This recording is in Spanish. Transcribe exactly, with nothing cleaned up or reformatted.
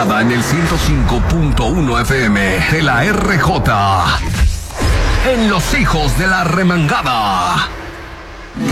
remangada en el ciento cinco punto uno F M de la R J. En Los Hijos de la Remangada.